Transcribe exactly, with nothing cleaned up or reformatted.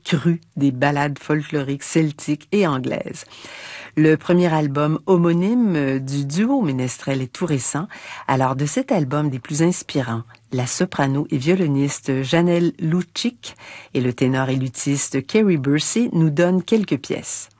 crue des ballades folkloriques celtiques et anglaises. Le premier album homonyme du duo ménestrel est tout récent. Alors, de cet album des plus inspirants, la soprano et violoniste Janelle Lucic et le ténor et luthiste Kerry Bursey nous donnent quelques pièces.